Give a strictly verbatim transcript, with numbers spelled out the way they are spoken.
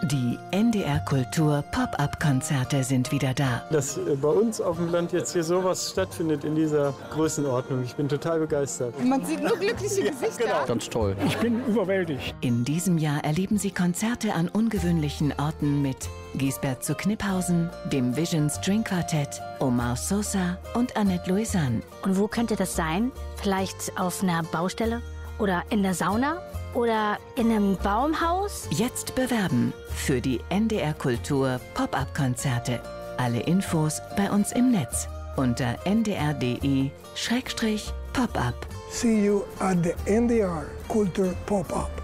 Die N D R Kultur Pop-up-Konzerte sind wieder da. Dass bei uns auf dem Land jetzt hier sowas stattfindet in dieser Größenordnung. Ich bin total begeistert. Man sieht nur glückliche Gesichter. Ja, genau. Ganz toll. Ich bin überwältigt. In diesem Jahr erleben Sie Konzerte an ungewöhnlichen Orten mit Giesbert zu Kniphausen, dem Vision String Quartett, Omar Sosa und Annette Louisanne. Und wo könnte das sein? Vielleicht auf einer Baustelle? Oder in der Sauna? Oder in einem Baumhaus? Jetzt bewerben für die N D R Kultur Pop-up-Konzerte. Alle Infos bei uns im Netz unter n d r punkt d e slash pop up. See you at the N D R Culture Pop-up.